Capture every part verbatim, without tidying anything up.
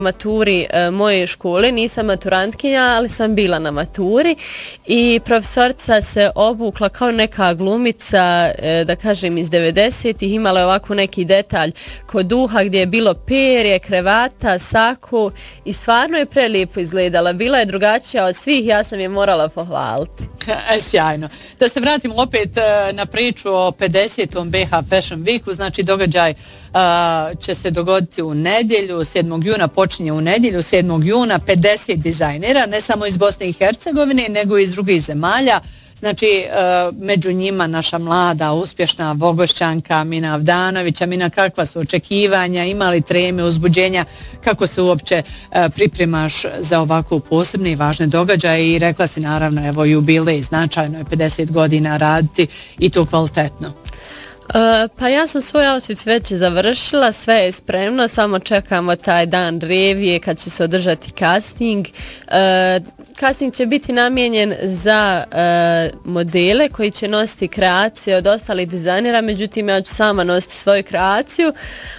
maturi e, moje škole, nisam maturantkinja, ali sam bila na maturi i profesorica se obukla kao neka glumica, e, da kažem iz devedesetih, imala je ovako neki detalj kod duha gdje je bilo perje, krevata, saku i stvarno je prelijepo izgledala. Bila je drugačija od svih, ja sam je morala pohvaliti. E, sjajno. Da se vratimo opet e, na priču o pedesetom B H Fashion Weeku, znači događaj Uh, će se dogoditi u nedjelju, sedmog juna počinje u nedjelju, sedmog juna, pedeset dizajnera, ne samo iz Bosne i Hercegovine, nego i iz drugih zemalja. Znači, uh, među njima naša mlada, uspješna Vogošćanka Mina Avdanović. Mina, kakva su očekivanja, imali treme, uzbuđenja, kako se uopće uh, pripremaš za ovako posebne i važne događaje i rekla si naravno, evo jubilej, značajno je pedeset godina raditi i to kvalitetno. Uh, pa ja sam svoj outfit već završila, sve je spremno, samo čekamo taj dan revije kad će se održati casting. Uh, casting će biti namijenjen za uh, modele koji će nositi kreacije od ostalih dizajnera, međutim ja ću sama nositi svoju kreaciju.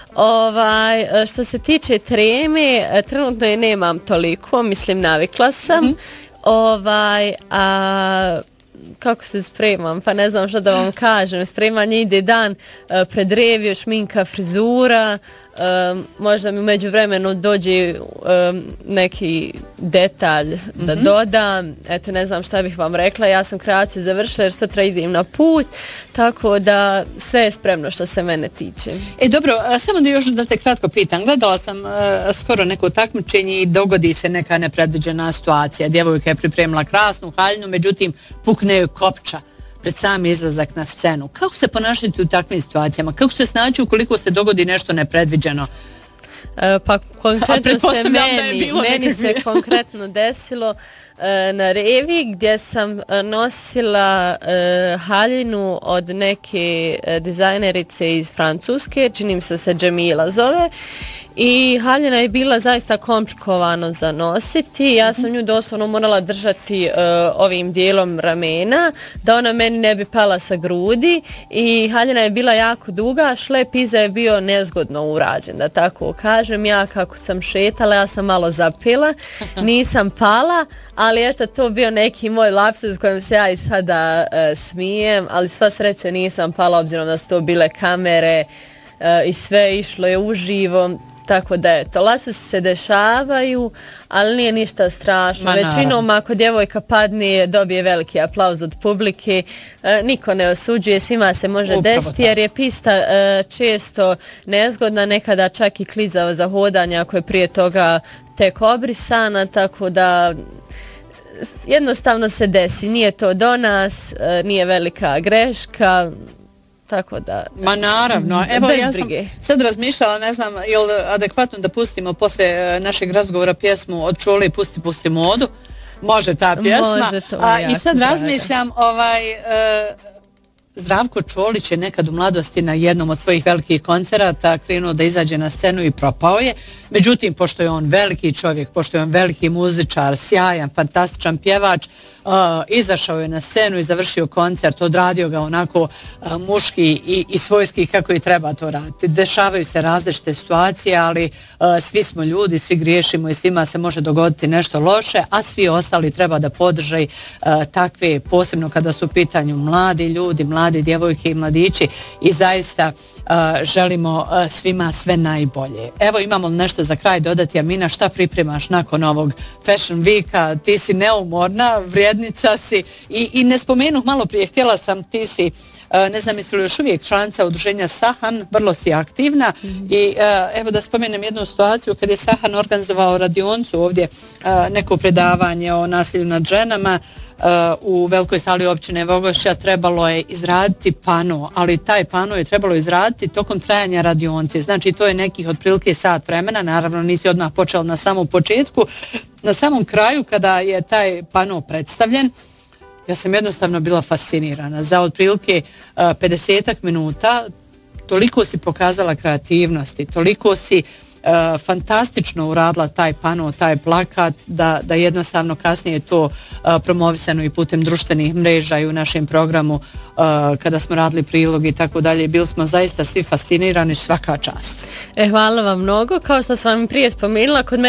Ovaj, što se tiče treme, trenutno je nemam toliko, mislim navikla sam. Mm-hmm. Ovaj, a kako se spremam, pa ne znam što da vam kažem. Spremanje ide dan uh, pred reviju, šminka, frizura, um, možda mi umeđu vremenu dođe um, neki detalj mm-hmm. da dodam. Eto, ne znam šta bih vam rekla, ja sam kreaciju završila jer sutra idem na put, tako da sve je spremno što se mene tiče. E dobro, samo da još da te kratko pitam, gledala sam uh, skoro neko takmičenje i dogodi se neka nepredviđena situacija. Djevojka je pripremila krasnu haljinu, međutim pukne joj kopča pred sam izlazak na scenu. Kako se ponašati u takvim situacijama? Kako se snaći ukoliko se dogodi nešto nepredviđeno? E, pa konkretno se meni, meni se konkretno desilo e, na revi gdje sam nosila e, haljinu od neke e, dizajnerice iz Francuske, čini mi se se Džemila zove. I haljina je bila zaista komplikovano za nositi. Ja sam nju doslovno morala držati uh, ovim dijelom ramena da ona meni ne bi pala sa grudi i haljina je bila jako duga, šlep iza je bio nezgodno urađen, da tako kažem. Ja kako sam šetala, ja sam malo zapila, nisam pala, ali eto to bio neki moj lapsus kojem se ja i sada uh, smijem, ali sva sreća nisam pala obzirom da su to bile kamere uh, i sve išlo je uživo. Tako da eto, lapsusi se dešavaju, ali nije ništa strašno. Ma, većinom ako djevojka padne, dobije veliki aplauz od publike, e, niko ne osuđuje, svima se može Upravo desiti jer je pista e, često nezgodna, nekada čak i klizava za hodanje ako je prije toga tek obrisana, tako da jednostavno se desi. Nije to do nas, e, nije velika greška. Tako da... Ma naravno, evo ja sam sad razmišljala, ne znam, je li adekvatno da pustimo posle našeg razgovora pjesmu od Čole i Pusti, pusti modu. Može ta pjesma. Može to, A, I sad razmišljam, ovaj, e, Zdravko Čolić je nekad u mladosti na jednom od svojih velikih koncerata krenuo da izađe na scenu i propao je. Međutim, pošto je on veliki čovjek, pošto je on veliki muzičar, sjajan, fantastičan pjevač, uh, izašao je na scenu i završio koncert, odradio ga onako uh, muški i, i svojski kako i treba to raditi. Dešavaju se različite situacije, ali uh, svi smo ljudi, svi griješimo i svima se može dogoditi nešto loše, a svi ostali treba da podržaju uh, takve, posebno kada su u pitanju mladi ljudi, mladi djevojke i mladići i zaista uh, želimo uh, svima sve najbolje. Evo imamo nešto za kraj dodati, Amina, šta pripremaš nakon ovog Fashion Weeka? Ti si neumorna, vrijednica si i, i ne spomenuh malo prije, htjela sam, ti si, ne znam jesi li još uvijek članica udruženja Sahan, vrlo si aktivna mm-hmm. i evo da spomenem jednu situaciju kad je Sahan organizovao radioncu ovdje, neko predavanje o nasilju nad ženama, u velikoj sali općine Vogošća trebalo je izraditi pano, ali taj pano je trebalo izraditi tokom trajanja radionce. Znači to je nekih otprilike sat vremena, naravno nisi odmah počela na samom početku. Na samom kraju kada je taj pano predstavljen, ja sam jednostavno bila fascinirana. Za otprilike pedesetak minuta toliko si pokazala kreativnosti, toliko si Uh, fantastično uradila taj pano, taj plakat, da, da jednostavno kasnije je to uh, promovisano i putem društvenih mreža i u našem programu uh, kada smo radili prilog i tako dalje. Bili smo zaista svi fascinirani, svaka čast. E, hvala vam mnogo. Kao što sam vam prije spomenula, kod